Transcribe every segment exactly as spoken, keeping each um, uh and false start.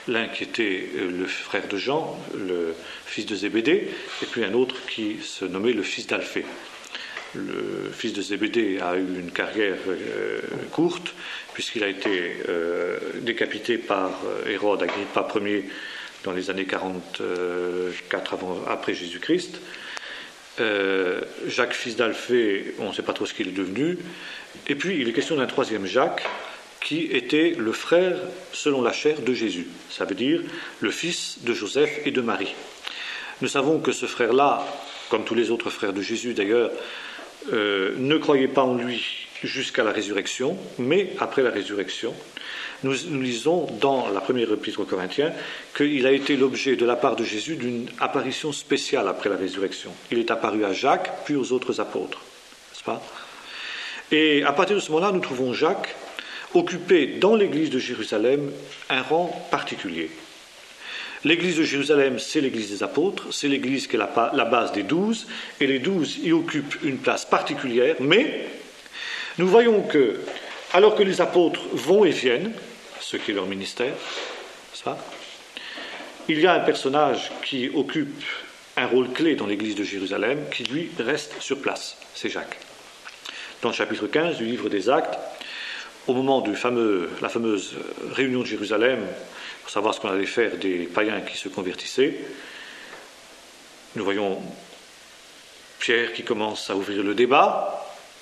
L'un qui était le frère de Jean, le fils de Zébédée, et puis un autre qui se nommait le fils d'Alphée. Le fils de Zébédée a eu une carrière euh, courte, puisqu'il a été euh, décapité par Hérode Agrippa Ier dans les années quarante-quatre avant, après Jésus-Christ. Euh, Jacques, fils d'Alphée, on ne sait pas trop ce qu'il est devenu. Et puis, il est question d'un troisième Jacques, qui était le frère, selon la chair, de Jésus. Ça veut dire le fils de Joseph et de Marie. Nous savons que ce frère-là, comme tous les autres frères de Jésus d'ailleurs, euh, ne croyait pas en lui jusqu'à la résurrection, mais après la résurrection, nous, nous lisons dans la première épître aux Corinthiens qu'il a été l'objet de la part de Jésus d'une apparition spéciale après la résurrection. Il est apparu à Jacques, puis aux autres apôtres. N'est-ce pas ? Et à partir de ce moment-là, nous trouvons Jacques occupé dans l'église de Jérusalem un rang particulier. L'église de Jérusalem, c'est l'église des apôtres, c'est l'église qui est la, la base des douze, et les douze y occupent une place particulière, mais nous voyons que, alors que les apôtres vont et viennent, ce qui est leur ministère, n'est-ce pas ? Il y a un personnage qui occupe un rôle clé dans l'église de Jérusalem, qui lui reste sur place, c'est Jacques. Dans le chapitre quinze du livre des Actes, au moment de fameux, la fameuse réunion de Jérusalem, pour savoir ce qu'on allait faire des païens qui se convertissaient, nous voyons Pierre qui commence à ouvrir le débat.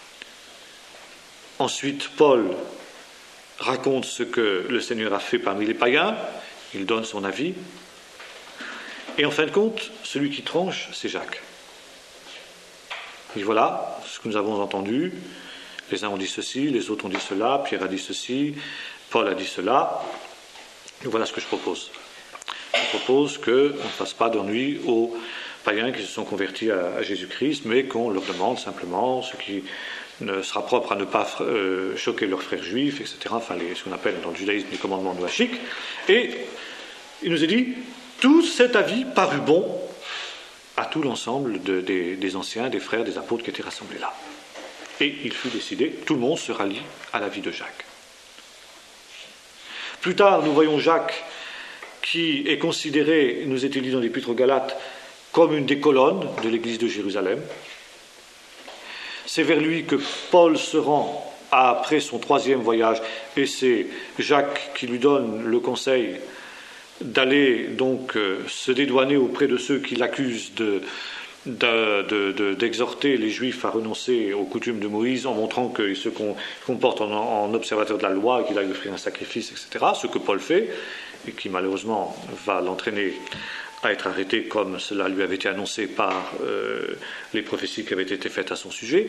Ensuite, Paul raconte ce que le Seigneur a fait parmi les païens, il donne son avis. Et en fin de compte, celui qui tranche, c'est Jacques. Et voilà ce que nous avons entendu. Les uns ont dit ceci, les autres ont dit cela, Pierre a dit ceci, Paul a dit cela. Et voilà ce que je propose. Je propose qu'on ne fasse pas d'ennui aux païens qui se sont convertis à, à Jésus-Christ, mais qu'on leur demande simplement ce qui ne sera propre à ne pas euh, choquer leurs frères juifs, et cetera. Enfin, les, ce qu'on appelle dans le judaïsme les commandements noachiques. Et il nous est dit, tout cet avis parut bon à tout l'ensemble de, des, des anciens, des frères, des apôtres qui étaient rassemblés là. Et il fut décidé, tout le monde se rallie à l'avis de Jacques. Plus tard, nous voyons Jacques qui est considéré, il nous était dit dans l'Épître aux Galates, comme une des colonnes de l'église de Jérusalem. C'est vers lui que Paul se rend après son troisième voyage, et c'est Jacques qui lui donne le conseil d'aller donc euh, se dédouaner auprès de ceux qui l'accusent de, de, de, de, d'exhorter les Juifs à renoncer aux coutumes de Moïse en montrant qu'il se comporte en, en observateur de la loi et qu'il aille offrir un sacrifice, et cetera. Ce que Paul fait, et qui malheureusement va l'entraîner à être arrêté comme cela lui avait été annoncé par euh, les prophéties qui avaient été faites à son sujet.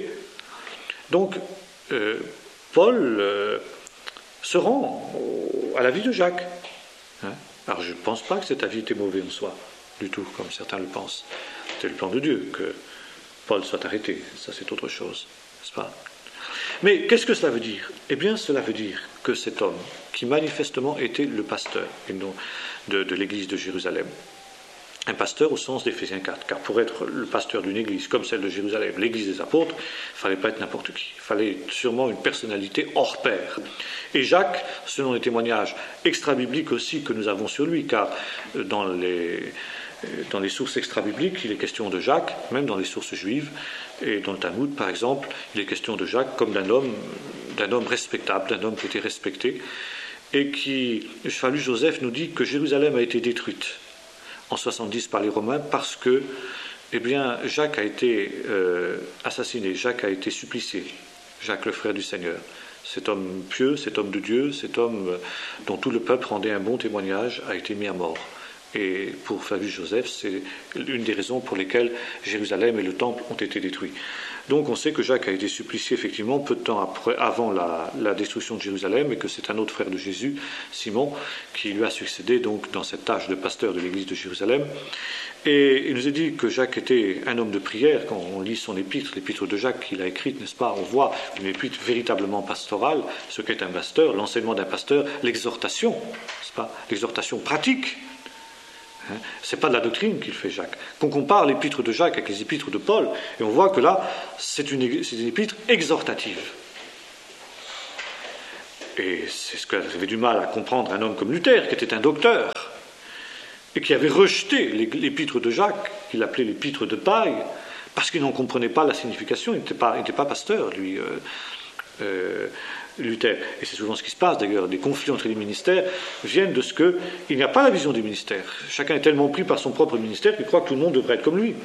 Donc, euh, Paul euh, se rend au, à l'avis de Jacques. Hein? Alors, je ne pense pas que cet avis était mauvais en soi, du tout, comme certains le pensent. C'était le plan de Dieu que Paul soit arrêté. Ça, c'est autre chose, n'est-ce pas ? Mais qu'est-ce que cela veut dire ? Eh bien, cela veut dire que cet homme, qui manifestement était le pasteur et non de, de l'église de Jérusalem, un pasteur au sens d'Éphésiens quatre, car pour être le pasteur d'une église comme celle de Jérusalem, l'église des apôtres, il ne fallait pas être n'importe qui, il fallait sûrement une personnalité hors pair. Et Jacques, selon les témoignages extra-bibliques aussi que nous avons sur lui, car dans les, dans les sources extra-bibliques, il est question de Jacques, même dans les sources juives, et dans le Talmud par exemple, il est question de Jacques comme d'un homme, d'un homme respectable, d'un homme qui était respecté, et qui, Fallu Joseph nous dit que Jérusalem a été détruite en soixante-dix par les Romains parce que eh bien, Jacques a été euh, assassiné, Jacques a été supplicié, Jacques le frère du Seigneur. Cet homme pieux, cet homme de Dieu, cet homme dont tout le peuple rendait un bon témoignage a été mis à mort. Et pour Flavius Joseph, c'est une des raisons pour lesquelles Jérusalem et le temple ont été détruits. Donc on sait que Jacques a été supplicié effectivement peu de temps après, avant la, la destruction de Jérusalem, et que c'est un autre frère de Jésus, Simon, qui lui a succédé donc dans cette tâche de pasteur de l'église de Jérusalem. Et il nous est dit que Jacques était un homme de prière. Quand on lit son épître, l'épître de Jacques qu'il a écrite, n'est-ce pas, on voit une épître véritablement pastorale, ce qu'est un pasteur, l'enseignement d'un pasteur, l'exhortation, n'est-ce pas, l'exhortation pratique. Hein, c'est pas de la doctrine qu'il fait Jacques. Qu'on compare l'épître de Jacques avec les épîtres de Paul, et on voit que là, c'est une, c'est une épître exhortative. Et c'est ce qu'avait du mal à comprendre un homme comme Luther, qui était un docteur, et qui avait rejeté l'épître de Jacques, qu'il appelait l'épître de paille, parce qu'il n'en comprenait pas la signification. Il n'était pas, pas pasteur, lui, euh, euh, Luther. Et c'est souvent ce qui se passe, d'ailleurs. Des conflits entre les ministères viennent de ce qu'il n'y a pas la vision du ministère. Chacun est tellement pris par son propre ministère qu'il croit que tout le monde devrait être comme lui.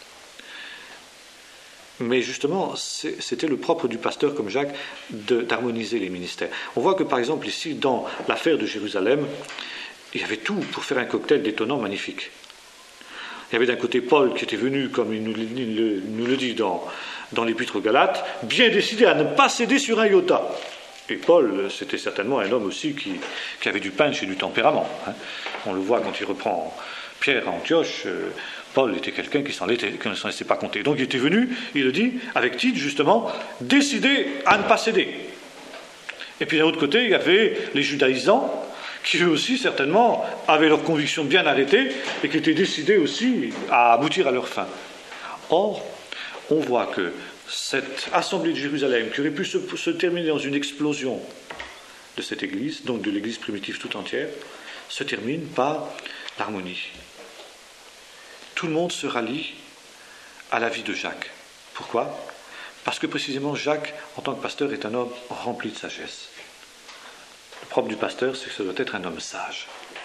Mais justement, c'était le propre du pasteur comme Jacques d'harmoniser les ministères. On voit que, par exemple, ici, dans l'affaire de Jérusalem, il y avait tout pour faire un cocktail détonnant magnifique. Il y avait d'un côté Paul qui était venu, comme il nous le, nous le dit dans, dans l'Épître aux Galates, bien décidé à ne pas céder sur un iota. Et Paul, c'était certainement un homme aussi qui, qui avait du punch et du tempérament. Hein. On le voit quand il reprend Pierre à Antioche. Euh, Paul était quelqu'un qui, qui ne s'en laissait pas compter. Donc il était venu, il le dit, avec Tite justement, décidé à ne pas céder. Et puis d'un autre côté, il y avait les judaïsants, qui eux aussi certainement avaient leurs convictions bien arrêtées et qui étaient décidés aussi à aboutir à leur fin. Or, on voit que cette assemblée de Jérusalem, qui aurait pu se, se terminer dans une explosion de cette église, donc de l'église primitive tout entière, se termine par l'harmonie. Tout le monde se rallie à la vie de Jacques. Pourquoi ? Parce que précisément Jacques, en tant que pasteur, est un homme rempli de sagesse. Le propre du pasteur, c'est que ça doit être un homme sage.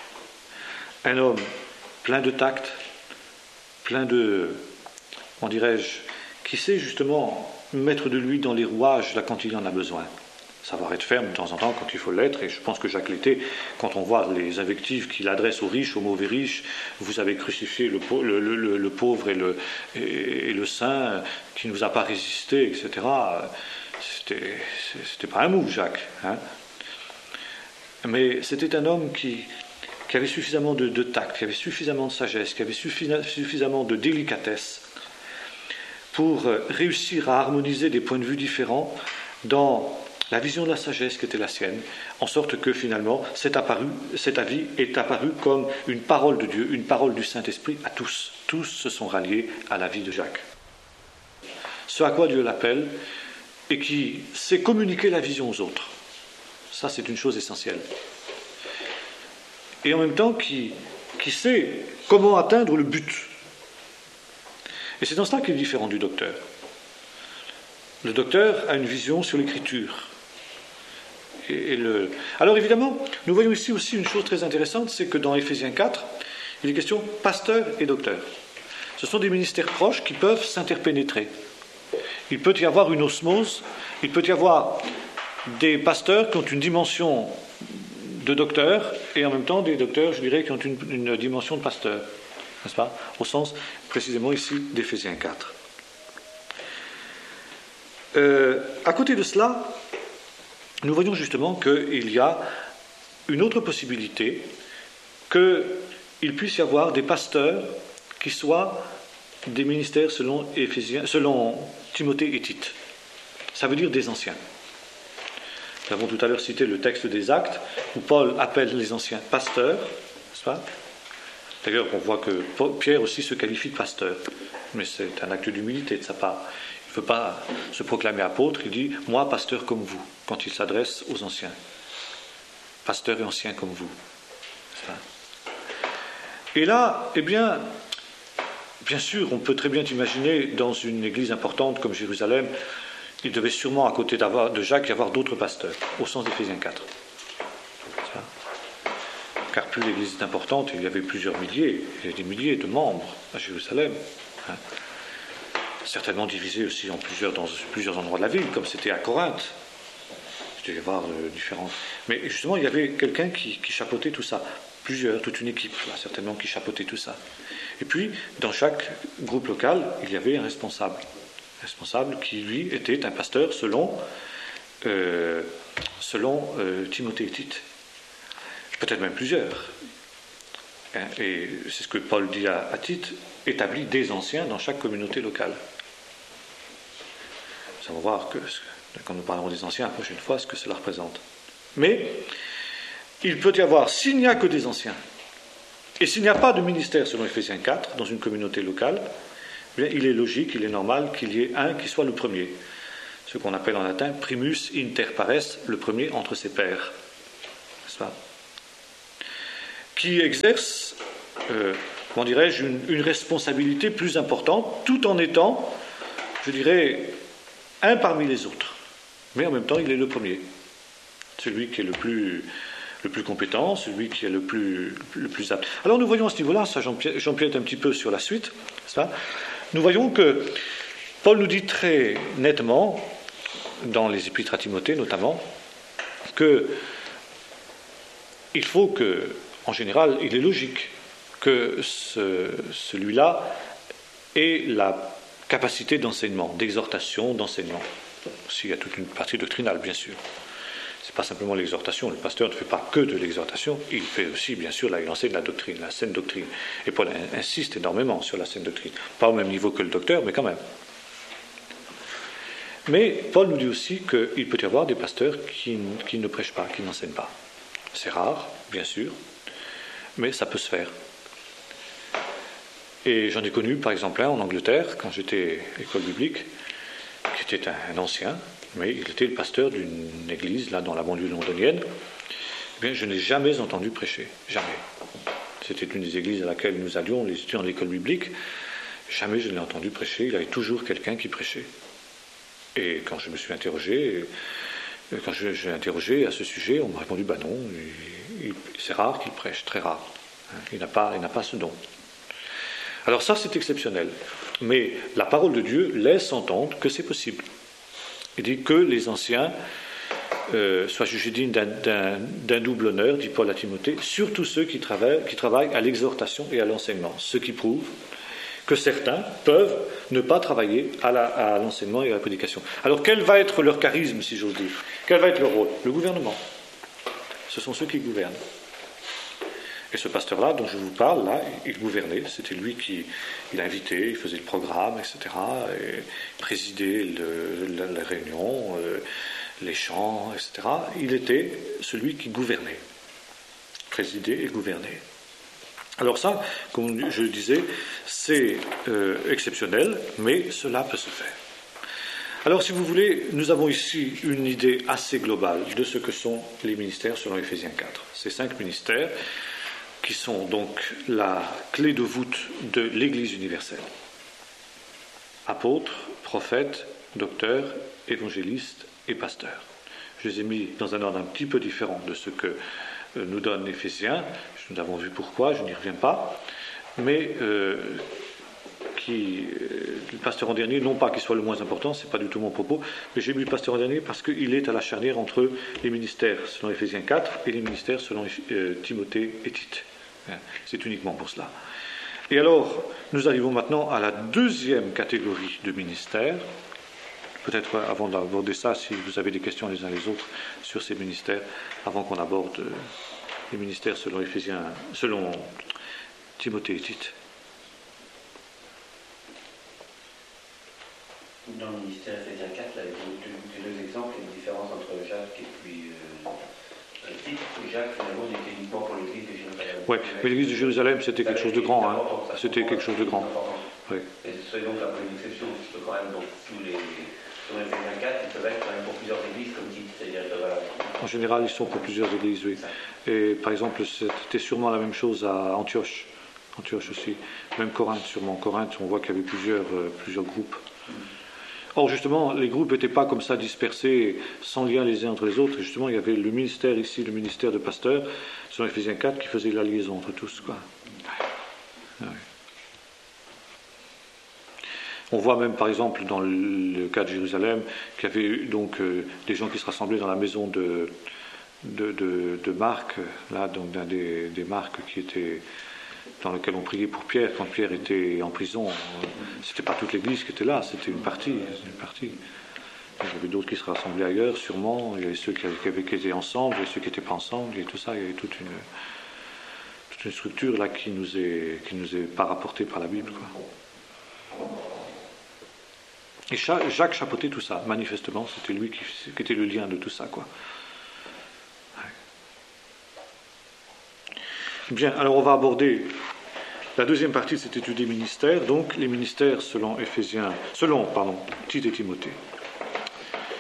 Un homme plein de tact, plein de, comment dirais-je, qui sait justement mettre de l'huile dans les rouages là quand il y en a besoin. Savoir être ferme de temps en temps quand il faut l'être, et je pense que Jacques l'était quand on voit les invectives qu'il adresse aux riches, aux mauvais riches. Vous avez crucifié le, le, le, le pauvre et le, et, et le saint qui ne vous a pas résisté, et cetera. C'était, c'était pas un mou, Jacques. Hein. Mais c'était un homme qui, qui avait suffisamment de, de tact, qui avait suffisamment de sagesse, qui avait suffi, suffisamment de délicatesse pour réussir à harmoniser des points de vue différents dans la vision de la sagesse qui était la sienne, en sorte que finalement cet, apparu, cet avis est apparu comme une parole de Dieu, une parole du Saint-Esprit à tous. Tous se sont ralliés à la vie de Jacques. Ce à quoi Dieu l'appelle et qui sait communiquer la vision aux autres. Ça, c'est une chose essentielle. Et en même temps, qui, qui sait comment atteindre le but. Et c'est dans cela qu'il est différent du docteur. Le docteur a une vision sur l'écriture. Et, et le... Alors évidemment, nous voyons ici aussi une chose très intéressante, c'est que dans Éphésiens quatre, il est question pasteur et docteur. Ce sont des ministères proches qui peuvent s'interpénétrer. Il peut y avoir une osmose, il peut y avoir des pasteurs qui ont une dimension de docteur et en même temps des docteurs, je dirais, qui ont une, une dimension de pasteur, n'est-ce pas ? Au sens précisément ici d'Éphésiens quatre. Euh, à côté de cela, nous voyons justement qu'il y a une autre possibilité, qu'il puisse y avoir des pasteurs qui soient des ministères selon, Éphésiens, selon Timothée et Tite. Ça veut dire des anciens. Nous avons tout à l'heure cité le texte des Actes, où Paul appelle les anciens pasteurs, n'est-ce pas ? D'ailleurs, on voit que Pierre aussi se qualifie de pasteur, mais c'est un acte d'humilité de sa part. Il ne veut pas se proclamer apôtre, il dit « moi, pasteur comme vous », quand il s'adresse aux anciens. Pasteur et ancien comme vous. Et là, eh bien, bien sûr, on peut très bien imaginer dans une église importante comme Jérusalem, il devait sûrement, à côté de Jacques, y avoir d'autres pasteurs, au sens d'Éphésiens quatre. Car plus l'église est importante, il y avait plusieurs milliers, il y a des milliers de membres à Jérusalem. Hein. Certainement divisés aussi en plusieurs, dans plusieurs endroits de la ville, comme c'était à Corinthe. Il devait y avoir euh, différents... Mais justement, il y avait quelqu'un qui, qui chapeautait tout ça. Plusieurs, toute une équipe, là, certainement, qui chapeautait tout ça. Et puis, dans chaque groupe local, il y avait un responsable. Un responsable qui, lui, était un pasteur selon, euh, selon euh, Timothée et Tite. Peut-être même plusieurs. Hein, et c'est ce que Paul dit à, à Tite, établit des anciens dans chaque communauté locale. Nous allons voir que, quand nous parlerons des anciens la prochaine fois, ce que cela représente. Mais il peut y avoir, s'il n'y a que des anciens, et s'il n'y a pas de ministère selon Éphésiens quatre dans une communauté locale, eh bien, il est logique, il est normal qu'il y ait un qui soit le premier. ce qu'on appelle en latin primus inter pares, le premier entre ses pairs, n'est-ce pas, qui exerce, euh, comment dirais-je, une, une responsabilité plus importante, tout en étant, je dirais, un parmi les autres. Mais en même temps, il est le premier, celui qui est le plus, le plus compétent, celui qui est le plus, le plus apte. Alors nous voyons à ce niveau-là, ça j'empiète un petit peu sur la suite, ça, nous voyons que Paul nous dit très nettement, dans les épîtres à Timothée notamment, que il faut que, en général, il est logique que ce, celui-là ait la capacité d'enseignement, d'exhortation, d'enseignement. S'il y a toute une partie doctrinale, bien sûr. Ce n'est pas simplement l'exhortation. Le pasteur ne fait pas que de l'exhortation, il fait aussi, bien sûr, là, il enseigne la doctrine, la saine doctrine. Et Paul insiste énormément sur la saine doctrine. Pas au même niveau que le docteur, mais quand même. Mais Paul nous dit aussi qu'il peut y avoir des pasteurs qui, qui ne prêchent pas, qui n'enseignent pas. C'est rare, bien sûr, mais ça peut se faire. Et j'en ai connu, par exemple, un en Angleterre, quand j'étais école biblique, qui était un ancien, mais il était le pasteur d'une église, là, dans la banlieue londonienne. Eh bien, je n'ai jamais entendu prêcher, jamais. C'était une des églises à laquelle nous allions, les étudiants de l'école biblique. Jamais je ne l'ai entendu prêcher, il y avait toujours quelqu'un qui prêchait. Et quand je me suis interrogé, quand je, j'ai interrogé à ce sujet, on m'a répondu, bah non, il, il, c'est rare qu'il prêche, très rare. Hein, il n'a pas, il n'a pas ce don. Alors ça, c'est exceptionnel. Mais la parole de Dieu laisse entendre que c'est possible. Il dit que les anciens euh, soient jugés dignes d'un, d'un, d'un double honneur, dit Paul à Timothée, surtout ceux qui travaillent, qui travaillent à l'exhortation et à l'enseignement. Ce qui prouve que certains peuvent ne pas travailler à, la, à l'enseignement et à la prédication. Alors quel va être leur charisme, si j'ose dire? Quel va être leur rôle? Le gouvernement. Ce sont ceux qui gouvernent. Et ce pasteur-là, dont je vous parle, là, il gouvernait. C'était lui qui il invitait, il faisait le programme, et cetera. Et présidait le, la, la réunion, euh, les chants, et cetera. Il était celui qui gouvernait. Présidait et gouvernait. Alors ça, comme je le disais, c'est euh, exceptionnel, mais cela peut se faire. Alors si vous voulez, nous avons ici une idée assez globale de ce que sont les ministères selon Éphésiens quatre. Ces cinq ministères qui sont donc la clé de voûte de l'Église universelle. Apôtres, prophètes, docteurs, évangélistes et pasteurs. Je les ai mis dans un ordre un petit peu différent de ce que nous donne Éphésiens. Nous avons vu pourquoi, je n'y reviens pas. Mais euh, qui, euh, le pasteur en dernier, non pas qu'il soit le moins important, ce n'est pas du tout mon propos, mais j'ai mis le pasteur en dernier parce qu'il est à la charnière entre les ministères selon Éphésiens quatre et les ministères selon euh, Timothée et Tite. C'est uniquement pour cela. Et alors, nous arrivons maintenant à la deuxième catégorie de ministères. Peut-être avant d'aborder ça, si vous avez des questions les uns les autres sur ces ministères, avant qu'on aborde les ministères selon Éphésiens, selon Timothée et Tite. Dans le ministère Éphésiens quatre, là, avec les deux exemples, il y a une différence entre Jacques et puis euh, Tite. Et Jacques, finalement, il était uniquement pour l'église de Jérusalem. Oui, mais l'église de Jérusalem, c'était quelque chose de grand. Hein. C'était quelque chose de grand. Oui. Et ce serait donc un peu une exception, parce que quand même, donc, tous les. Sur Éphésiens quatre, ils peuvent être quand même pour plusieurs églises, comme Tite, c'est-à-dire voilà. En général, ils sont pour plusieurs églises, oui. Et par exemple, c'était sûrement la même chose à Antioche. Antioche aussi. Même Corinthe, sûrement. Corinthe, on voit qu'il y avait plusieurs, euh, plusieurs groupes. Or, justement, les groupes n'étaient pas comme ça dispersés, sans lien les uns entre les autres. Et justement, il y avait le ministère ici, le ministère de pasteur, selon Éphésiens quatre, qui faisait la liaison entre tous, quoi. Ouais. On voit même, par exemple, dans le cas de Jérusalem, qu'il y avait donc euh, des gens qui se rassemblaient dans la maison de, de, de, de Marc, là, donc d'un des, des Marcs qui était dans lequel on priait pour Pierre quand Pierre était en prison. C'était pas toute l'église qui était là, c'était une partie, une partie. Il y avait d'autres qui se rassemblaient ailleurs, sûrement. Il y avait ceux qui, avaient, qui étaient ensemble, et ceux qui n'étaient pas ensemble, et tout ça. Il y avait toute une, toute une structure là qui nous est, qui nous est pas rapportée par la Bible, quoi. Et Jacques chapeautait tout ça, manifestement, c'était lui qui, qui était le lien de tout ça, quoi. Ouais. Bien, alors on va aborder la deuxième partie de cette étude des ministères, donc les ministères selon Éphésiens, selon, pardon, Tite et Timothée.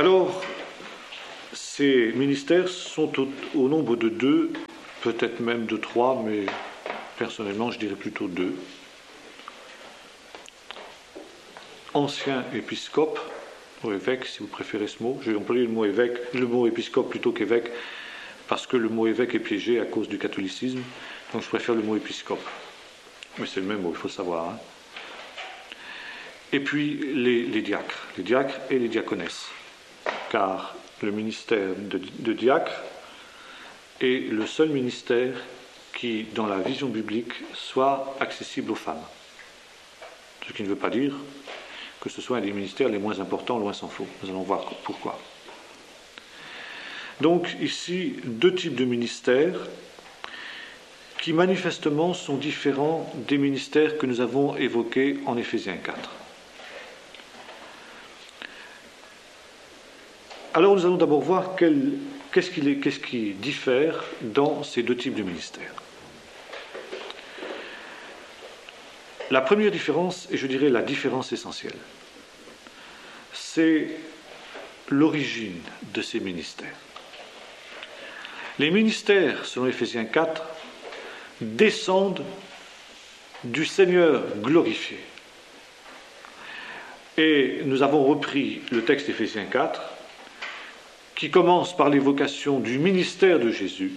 Alors, ces ministères sont au, au nombre de deux, peut-être même de trois, mais personnellement je dirais plutôt deux. Ancien épiscope, ou évêque si vous préférez ce mot, j'ai employé le mot évêque, le mot épiscope plutôt qu'évêque, parce que le mot évêque est piégé à cause du catholicisme, donc je préfère le mot épiscope. Mais c'est le même mot, il faut le savoir. Hein. Et puis les, les diacres, les diacres et les diaconesses, car le ministère de, de diacre est le seul ministère qui, dans la vision biblique, soit accessible aux femmes. Ce qui ne veut pas dire que ce soit un des ministères les moins importants, loin s'en faut. Nous allons voir pourquoi. Donc ici, deux types de ministères qui manifestement sont différents des ministères que nous avons évoqués en Éphésiens quatre. Alors nous allons d'abord voir quel, qu'est-ce, qui est, qu'est-ce qui diffère dans ces deux types de ministères. La première différence, et je dirais la différence essentielle, c'est l'origine de ces ministères. Les ministères, selon Éphésiens quatre, descendent du Seigneur glorifié. Et nous avons repris le texte d'Éphésiens quatre, qui commence par l'évocation du ministère de Jésus,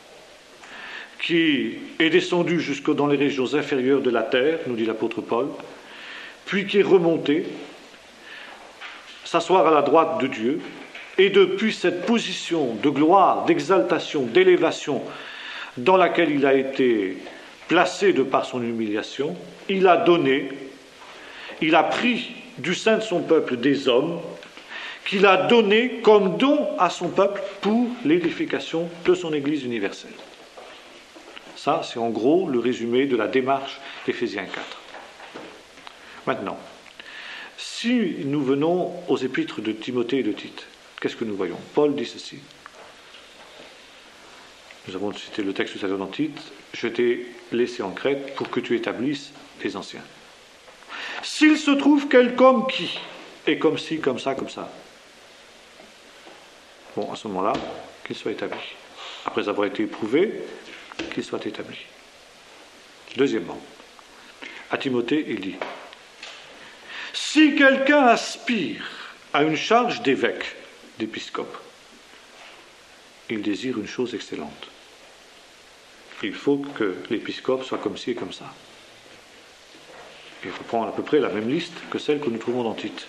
qui est descendu jusque dans les régions inférieures de la terre, nous dit l'apôtre Paul, puis qui est remonté, s'asseoir à la droite de Dieu, et depuis cette position de gloire, d'exaltation, d'élévation, dans laquelle il a été placé de par son humiliation, il a donné, il a pris du sein de son peuple des hommes, qu'il a donné comme don à son peuple pour l'édification de son Église universelle. Ça, c'est en gros le résumé de la démarche d'Éphésiens quatre. Maintenant, si nous venons aux épîtres de Timothée et de Tite, qu'est-ce que nous voyons ? Paul dit ceci. Nous avons cité le texte tout à l'heure dans Tite. Je t'ai laissé en Crète pour que tu établisses les anciens. S'il se trouve quelqu'un qui est comme ci, comme ça, comme ça, bon, à ce moment-là, qu'il soit établi. Après avoir été éprouvé, qu'il soit établi. Deuxièmement, à Timothée, il dit, si quelqu'un aspire à une charge d'évêque, d'épiscope, il désire une chose excellente. Il faut que l'épiscope soit comme ci et comme ça. Il faut prendre à peu près la même liste que celle que nous trouvons dans Tite.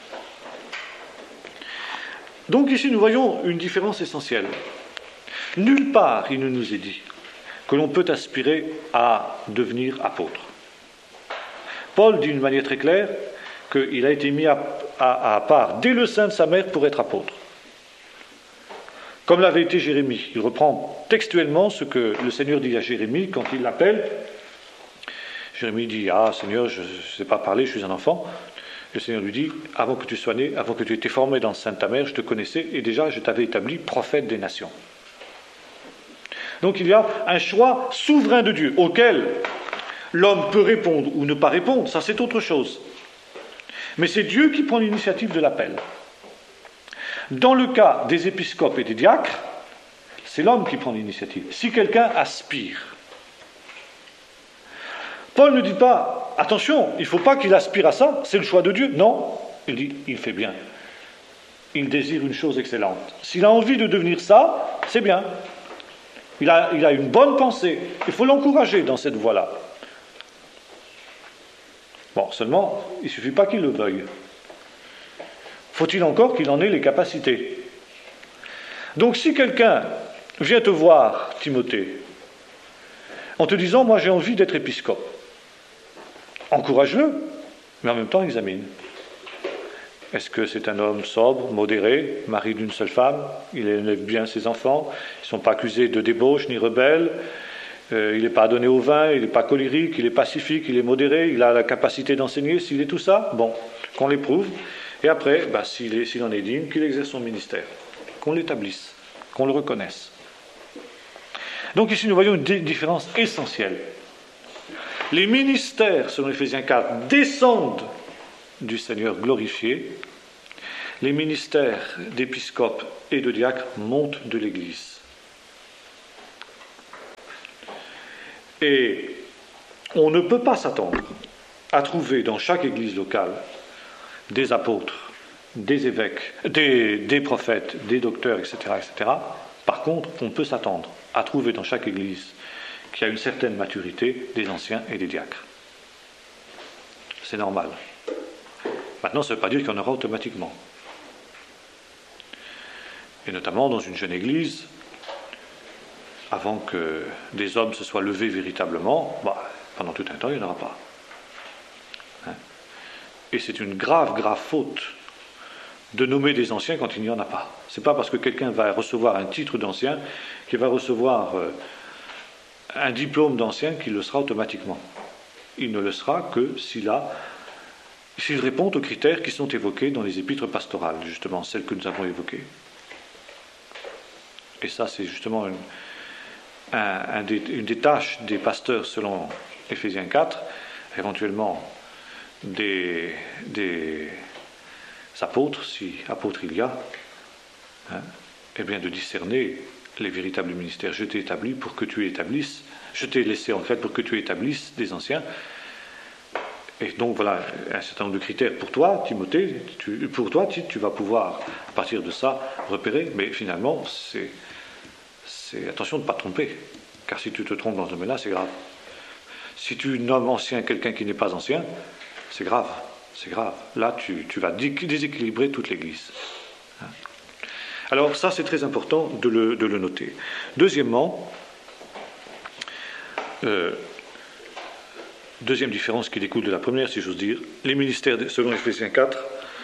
Donc ici nous voyons une différence essentielle. Nulle part il ne nous est dit que l'on peut aspirer à devenir apôtre. Paul dit d'une manière très claire qu'il a été mis à, à, à part dès le sein de sa mère pour être apôtre. Comme l'avait été Jérémie. Il reprend textuellement ce que le Seigneur dit à Jérémie quand il l'appelle. Jérémie dit, ah Seigneur, je ne sais pas parler, je suis un enfant. Le Seigneur lui dit, avant que tu sois né, avant que tu aies été formé dans le sein de ta mère, je te connaissais et déjà je t'avais établi prophète des nations. Donc il y a un choix souverain de Dieu, auquel l'homme peut répondre ou ne pas répondre, ça c'est autre chose. Mais c'est Dieu qui prend l'initiative de l'appel. Dans le cas des épiscopes et des diacres, c'est l'homme qui prend l'initiative. Si quelqu'un aspire, Paul ne dit pas, attention, il ne faut pas qu'il aspire à ça, c'est le choix de Dieu. Non, il dit, il fait bien. Il désire une chose excellente. S'il a envie de devenir ça, c'est bien. Il a, il a une bonne pensée. Il faut l'encourager dans cette voie-là. Bon, seulement, il ne suffit pas qu'il le veuille. Faut-il encore qu'il en ait les capacités. Donc si quelqu'un vient te voir, Timothée, en te disant, moi j'ai envie d'être épiscope, encourage-le, mais en même temps examine. Est-ce que c'est un homme sobre, modéré, mari d'une seule femme, il élève bien ses enfants, ils ne sont pas accusés de débauche ni rebelles, euh, il n'est pas donné au vin, il n'est pas colérique, il est pacifique, il est modéré, il a la capacité d'enseigner, s'il est tout ça, bon, qu'on l'éprouve, et après, bah, s'il, est, s'il en est digne, qu'il exerce son ministère, qu'on l'établisse, qu'on le reconnaisse. Donc ici nous voyons une d- différence essentielle. Les ministères, selon Éphésiens quatre, descendent du Seigneur glorifié. les ministères d'épiscope et de diacre montent de l'Église. Et on ne peut pas s'attendre à trouver dans chaque église locale des apôtres, des évêques, des, des prophètes, des docteurs, et cetera, et cetera. Par contre, on peut s'attendre à trouver dans chaque église qui a une certaine maturité des anciens et des diacres. C'est normal. Maintenant, ça ne veut pas dire qu'il y en aura automatiquement. Et notamment dans une jeune église, avant que des hommes se soient levés véritablement, bah, pendant tout un temps, il n'y en aura pas. Hein? Et c'est une grave, grave faute de nommer des anciens quand il n'y en a pas. Ce n'est pas parce que quelqu'un va recevoir un titre d'ancien qu'il va recevoir euh, un diplôme d'ancien qu'il le sera automatiquement. Il ne le sera que s'il a, s'il répond aux critères qui sont évoqués dans les épîtres pastorales, justement, celles que nous avons évoquées. Et ça, c'est justement une, un, un des, une des tâches des pasteurs selon Éphésiens quatre, éventuellement des, des apôtres, si apôtres il y a, hein, eh bien de discerner les véritables ministères. Je t'ai établi pour que tu établisses, je t'ai laissé en fait pour que tu établisses des anciens. Et donc voilà un certain nombre de critères pour toi, Timothée, tu, pour toi, Tite, tu vas pouvoir à partir de ça repérer, mais finalement c'est, c'est attention de ne pas te tromper, car si tu te trompes dans ce domaine-là, c'est grave. Si tu nommes ancien quelqu'un qui n'est pas ancien, c'est grave, c'est grave. Là, tu, tu vas déséquilibrer toute l'Église. Hein? Alors ça, c'est très important de le, de le noter. Deuxièmement, euh, deuxième différence qui découle de la première, si j'ose dire, les ministères, selon Éphésiens quatre,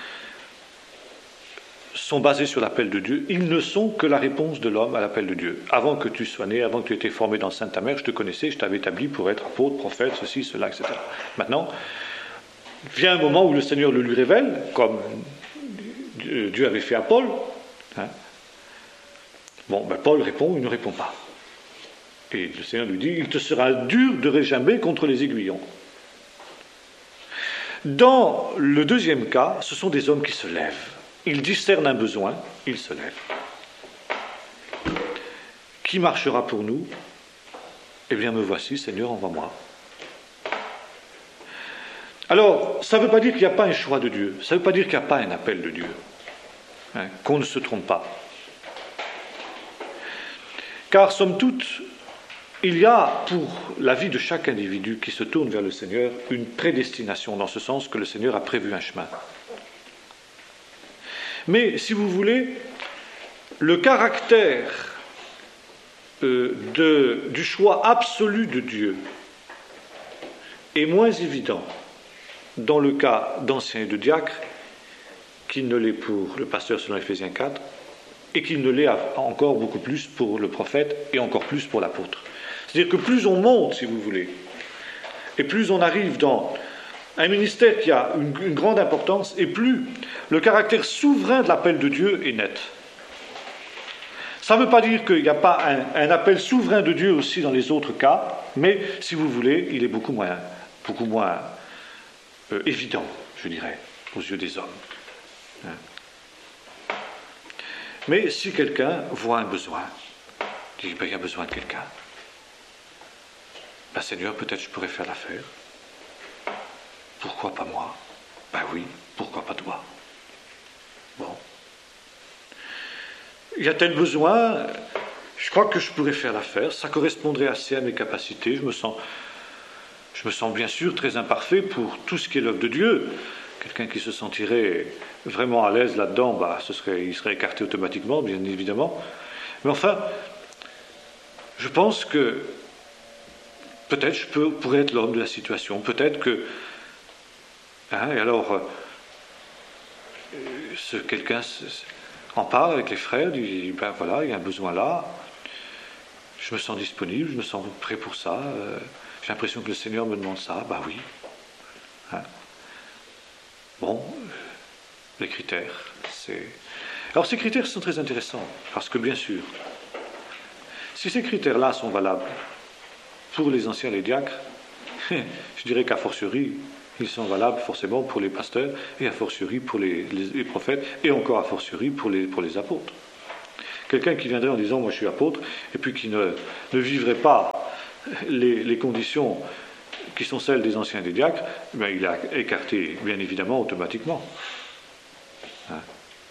sont basés sur l'appel de Dieu. Ils ne sont que la réponse de l'homme à l'appel de Dieu. Avant que tu sois né, avant que tu aies été formé dans le sein de ta mère, je te connaissais, je t'avais établi pour être apôtre, prophète, ceci, cela, et cetera. Maintenant, vient un moment où le Seigneur le lui révèle, comme Dieu avait fait à Paul. Hein. Bon, ben Paul répond, il ne répond pas. Et le Seigneur lui dit, il te sera dur de réjamber contre les aiguillons. Dans le deuxième cas, ce sont des hommes qui se lèvent. Ils discernent un besoin, ils se lèvent. Qui marchera pour nous? Eh bien, me voici, Seigneur, envoie-moi. Alors, ça ne veut pas dire qu'il n'y a pas un choix de Dieu, ça ne veut pas dire qu'il n'y a pas un appel de Dieu, hein, qu'on ne se trompe pas. Car, somme toute, il y a pour la vie de chaque individu qui se tourne vers le Seigneur une prédestination, dans ce sens que le Seigneur a prévu un chemin. Mais, si vous voulez, le caractère euh, de, du choix absolu de Dieu est moins évident dans le cas d'anciens et de diacres qu'il ne l'est pour le pasteur selon Éphésiens quatre et qu'il ne l'est encore beaucoup plus pour le prophète et encore plus pour l'apôtre. C'est-à-dire que plus on monte, si vous voulez, et plus on arrive dans un ministère qui a une, une grande importance, et plus le caractère souverain de l'appel de Dieu est net. Ça ne veut pas dire qu'il n'y a pas un, un appel souverain de Dieu aussi dans les autres cas, mais si vous voulez, il est beaucoup moins, beaucoup moins euh, évident, je dirais, aux yeux des hommes. Hein. Mais si quelqu'un voit un besoin, dit ben, il y a besoin de quelqu'un, ben, Seigneur, peut-être je pourrais faire l'affaire. Pourquoi pas moi? Ben oui, pourquoi pas toi? Bon. Il y a tel besoin, je crois que je pourrais faire l'affaire, ça correspondrait assez à mes capacités, je me sens, je me sens bien sûr très imparfait pour tout ce qui est l'œuvre de Dieu. Quelqu'un qui se sentirait vraiment à l'aise là-dedans, bah, ce serait, il serait écarté automatiquement, bien évidemment. Mais enfin, je pense que peut-être je peux, pourrais être l'homme de la situation, peut-être que... Hein, et alors, euh, ce, quelqu'un en parle avec les frères, dit, ben voilà, il y a un besoin là, je me sens disponible, je me sens prêt pour ça, euh, j'ai l'impression que le Seigneur me demande ça, ben oui. Hein. Bon, les critères, c'est... Alors ces critères sont très intéressants, parce que bien sûr, si ces critères-là sont valables pour les anciens et les diacres, je dirais qu'a fortiori, Ils sont valables forcément pour les pasteurs, et a fortiori pour les, les, les prophètes, et encore a fortiori pour les, pour les apôtres. Quelqu'un qui viendrait en disant « moi je suis apôtre », et puis qui ne, ne vivrait pas les, les conditions qui sont celles des anciens et des diacres, ben, il est écarté, bien évidemment, automatiquement. Hein?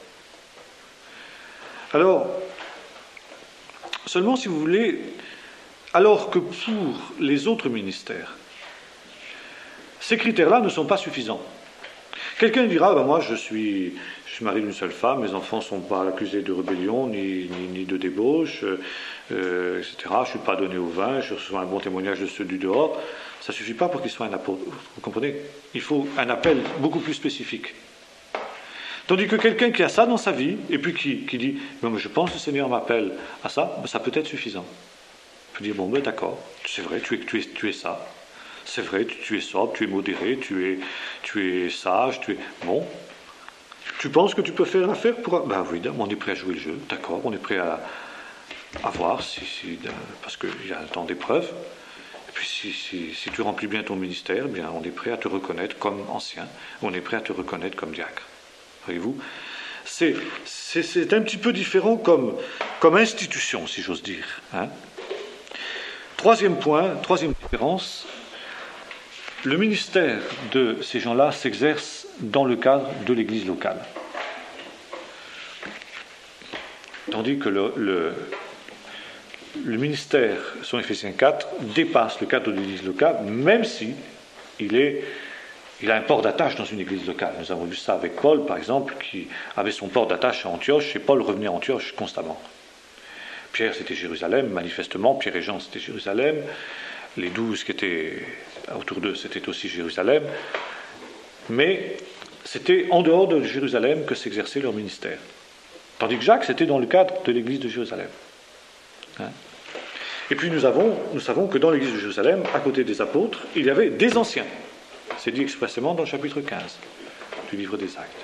Alors, seulement si vous voulez, alors que pour les autres ministères, ces critères-là ne sont pas suffisants. Quelqu'un dira, ben moi je suis, je suis marié d'une seule femme, mes enfants ne sont pas accusés de rébellion ni, ni, ni de débauche, euh, et cetera. Je ne suis pas donné au vin, je reçois un bon témoignage de ceux du dehors. Ça ne suffit pas pour qu'il soit un apôtre. Vous comprenez? Il faut un appel beaucoup plus spécifique. Tandis que quelqu'un qui a ça dans sa vie, et puis qui, qui dit, ben, je pense que le Seigneur m'appelle à ça, ben, ça peut être suffisant. Il peut dire, bon ben d'accord, c'est vrai, tu es, tu es, tu es ça. C'est vrai, tu, tu es sobre, tu es modéré, tu es, tu es sage, tu es... Bon. Tu penses que tu peux faire l'affaire pour... Ben oui, on est prêt à jouer le jeu, d'accord, on est prêt à, à voir, si, si, parce qu'il y a un temps d'épreuve. Et puis si, si, si tu remplis bien ton ministère, eh bien, on est prêt à te reconnaître comme ancien, on est prêt à te reconnaître comme diacre. Voyez-vous, c'est, c'est, c'est un petit peu différent comme, comme institution, si j'ose dire. Hein. Troisième point, troisième différence, le ministère de ces gens-là s'exerce dans le cadre de l'Église locale. Tandis que le, le, le ministère, selon Éphésiens quatre, dépasse le cadre de l'Église locale, même si il, est, il a un port d'attache dans une Église locale. Nous avons vu ça avec Paul, par exemple, qui avait son port d'attache à Antioche, et Paul revenait à Antioche constamment. Pierre, c'était Jérusalem, manifestement, Pierre et Jean, c'était Jérusalem, les douze qui étaient autour d'eux, c'était aussi Jérusalem, mais c'était en dehors de Jérusalem que s'exerçait leur ministère. Tandis que Jacques, c'était dans le cadre de l'église de Jérusalem. Hein? Et puis nous, avons, nous savons que dans l'église de Jérusalem, à côté des apôtres, il y avait des anciens. C'est dit expressément dans le chapitre quinze du livre des Actes.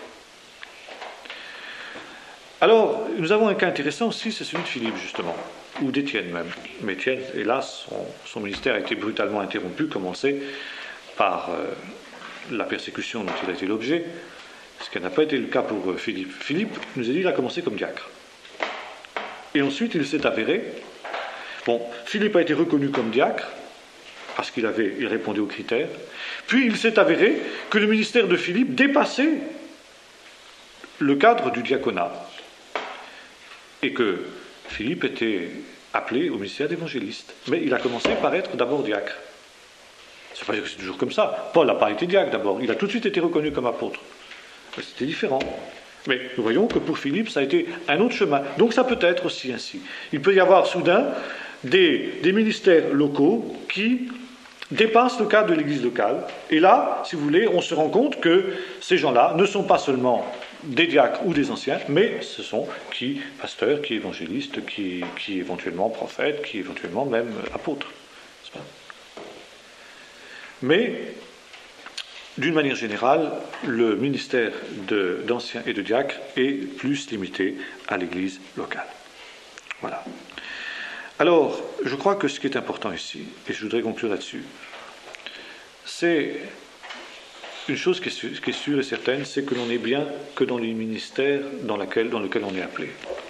Alors, nous avons un cas intéressant aussi, c'est celui de Philippe, justement, ou d'Étienne même. Mais Étienne, hélas, son, son ministère a été brutalement interrompu, comme on le sait, par euh, la persécution dont il a été l'objet, ce qui n'a pas été le cas pour Philippe. Philippe, nous a dit, il a commencé comme diacre. Et ensuite, il s'est avéré... Bon, Philippe a été reconnu comme diacre, parce qu'il avait, il répondait aux critères. Puis, il s'est avéré que le ministère de Philippe dépassait le cadre du diaconat. Et que Philippe était appelé au ministère d'évangéliste. Mais il a commencé par être d'abord diacre. C'est pas dire que c'est toujours comme ça. Paul n'a pas été diacre d'abord. Il a tout de suite été reconnu comme apôtre. Mais c'était différent. Mais nous voyons que pour Philippe, ça a été un autre chemin. Donc ça peut être aussi ainsi. Il peut y avoir soudain des, des ministères locaux qui dépassent le cadre de l'église locale. Et là, si vous voulez, on se rend compte que ces gens-là ne sont pas seulement des diacres ou des anciens, mais ce sont qui pasteurs, qui évangélistes, qui, qui éventuellement prophètes, qui éventuellement même apôtres. N'est-ce pas ? Mais, d'une manière générale, le ministère de, d'anciens et de diacres est plus limité à l'église locale. Voilà. Alors, je crois que ce qui est important ici, et je voudrais conclure là-dessus, c'est une chose qui est, sûre, qui est sûre et certaine, c'est que l'on n'est bien que dans les ministères dans, laquelle, dans lequel on est appelé.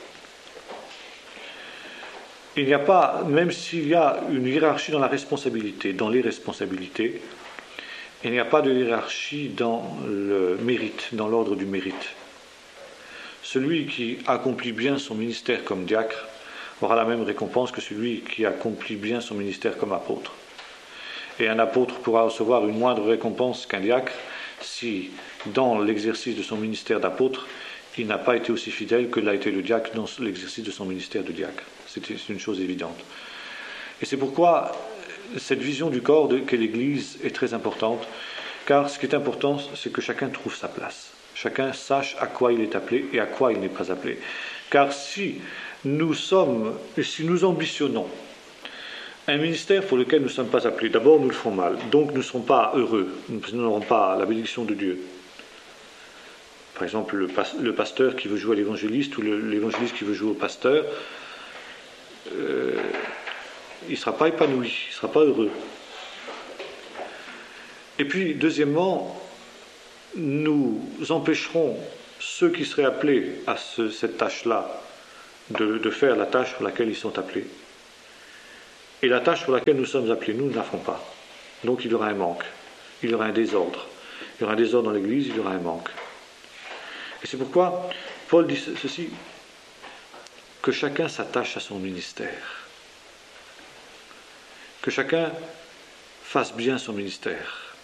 Il n'y a pas, même s'il y a une hiérarchie dans la responsabilité, dans les responsabilités, il n'y a pas de hiérarchie dans le mérite, dans l'ordre du mérite. Celui qui accomplit bien son ministère comme diacre aura la même récompense que celui qui accomplit bien son ministère comme apôtre. Et un apôtre pourra recevoir une moindre récompense qu'un diacre si, dans l'exercice de son ministère d'apôtre, il n'a pas été aussi fidèle que l'a été le diacre dans l'exercice de son ministère de diacre. C'est une chose évidente. Et c'est pourquoi cette vision du corps de, qu'est l'Église est très importante, car ce qui est important, c'est que chacun trouve sa place. Chacun sache à quoi il est appelé et à quoi il n'est pas appelé. Car si nous sommes, et si nous ambitionnons un ministère pour lequel nous ne sommes pas appelés, d'abord nous le ferons mal, donc nous ne serons pas heureux, nous n'aurons pas la bénédiction de Dieu. Par exemple, le, pas, le pasteur qui veut jouer à l'évangéliste ou le, l'évangéliste qui veut jouer au pasteur, euh, il ne sera pas épanoui, il ne sera pas heureux. Et puis, deuxièmement, nous empêcherons ceux qui seraient appelés à ce, cette tâche-là de, de faire la tâche pour laquelle ils sont appelés. Et la tâche pour laquelle nous sommes appelés, nous ne la ferons pas. Donc il y aura un manque, il y aura un désordre. Il y aura un désordre dans l'Église, il y aura un manque. Et c'est pourquoi Paul dit ceci, que chacun s'attache à son ministère. Que chacun fasse bien son ministère.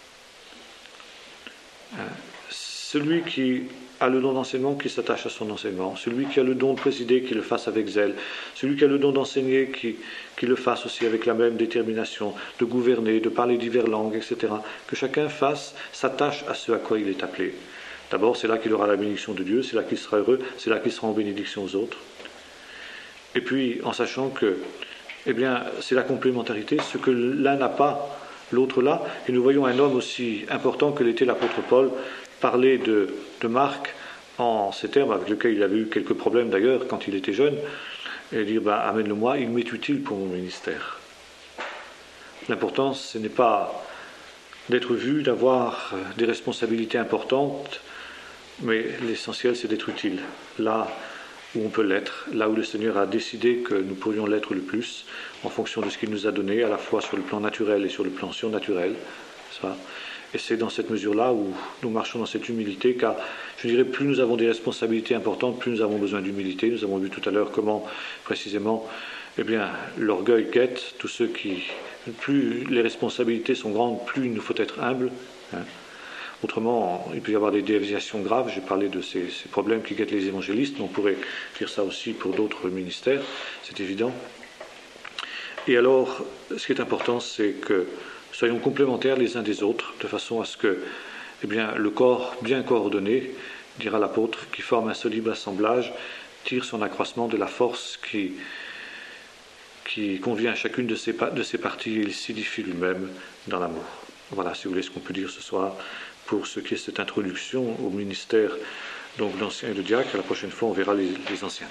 Celui qui a le don d'enseignement, qui s'attache à son enseignement. Celui qui a le don de présider, qui le fasse avec zèle. Celui qui a le don d'enseigner, qui, qui le fasse aussi avec la même détermination, de gouverner, de parler diverses langues, et cetera. Que chacun fasse, s'attache à ce à quoi il est appelé. D'abord, c'est là qu'il aura la bénédiction de Dieu, c'est là qu'il sera heureux, c'est là qu'il sera en bénédiction aux autres. Et puis, en sachant que, eh bien, c'est la complémentarité, ce que l'un n'a pas, l'autre là. Et nous voyons un homme aussi important que l'était l'apôtre Paul parler de, de Marc en ces termes, avec lesquels il avait eu quelques problèmes d'ailleurs quand il était jeune, et dire bah, amène-le-moi, il m'est utile pour mon ministère. L'important, ce n'est pas d'être vu, d'avoir des responsabilités importantes, mais l'essentiel, c'est d'être utile. Là où on peut l'être, là où le Seigneur a décidé que nous pourrions l'être le plus, en fonction de ce qu'il nous a donné, à la fois sur le plan naturel et sur le plan surnaturel. Ça. Et c'est dans cette mesure-là où nous marchons dans cette humilité, car je dirais plus nous avons des responsabilités importantes, plus nous avons besoin d'humilité. Nous avons vu tout à l'heure comment, précisément, eh bien, l'orgueil guette tous ceux qui... Plus les responsabilités sont grandes, plus il nous faut être humble. Hein. Autrement, il peut y avoir des déviations graves. J'ai parlé de ces, ces problèmes qui guettent les évangélistes, mais on pourrait dire ça aussi pour d'autres ministères, c'est évident. Et alors, ce qui est important, c'est que soyons complémentaires les uns des autres, de façon à ce que eh bien, le corps bien coordonné, dira l'apôtre, qui forme un solide assemblage, tire son accroissement de la force qui, qui convient à chacune de ses, de ses parties et il s'édifie lui-même dans l'amour. Voilà, si vous voulez, ce qu'on peut dire ce soir pour ce qui est cette introduction au ministère donc, d'anciens et de diacres. La prochaine fois, on verra les, les anciens.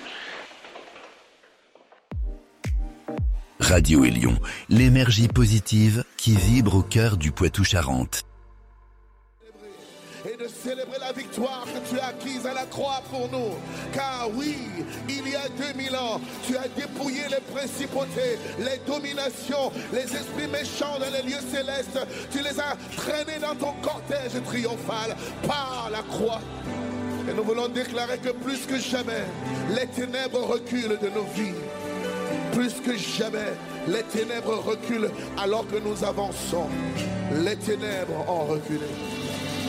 Radio Élion, l'énergie positive qui vibre au cœur du Poitou-Charentes. Et de célébrer la victoire que tu as acquise à la croix pour nous. Car oui, il y a deux mille ans, tu as dépouillé les principautés, les dominations, les esprits méchants dans les lieux célestes. Tu les as traînés dans ton cortège triomphal par la croix. Et nous voulons déclarer que plus que jamais, les ténèbres reculent de nos vies. Plus que jamais, les ténèbres reculent alors que nous avançons. Les ténèbres ont reculé.